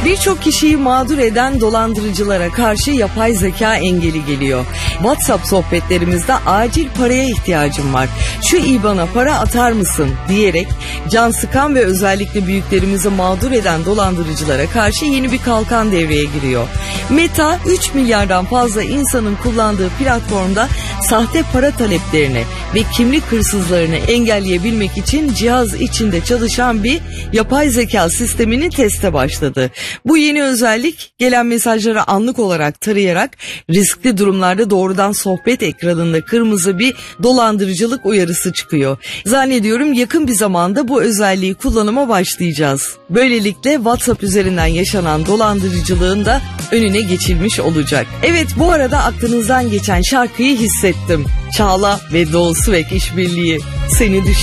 Birçok kişiyi mağdur eden dolandırıcılara karşı yapay zeka engeli geliyor. WhatsApp sohbetlerimizde acil paraya ihtiyacım var, şu IBAN'a para atar mısın diyerek can sıkan ve özellikle büyüklerimizi mağdur eden dolandırıcılara karşı yeni bir kalkan devreye giriyor. Meta 3 milyardan fazla insanın kullandığı platformda sahte para taleplerini ve kimlik hırsızlarını engelleyebilmek için cihaz içinde çalışan bir yapay zeka sistemini teste başladı. Bu yeni özellik gelen mesajları anlık olarak tarayarak riskli durumlarda doğrudan sohbet ekranında kırmızı bir dolandırıcılık uyarısı çıkıyor. Zannediyorum yakın bir zamanda bu özelliği kullanıma başlayacağız. Böylelikle WhatsApp üzerinden yaşanan dolandırıcılığın da önüne geçilmiş olacak. Evet, bu arada aklınızdan geçen şarkıyı hissettim. Çağla ve Doğu Svek işbirliği. Seni düşün.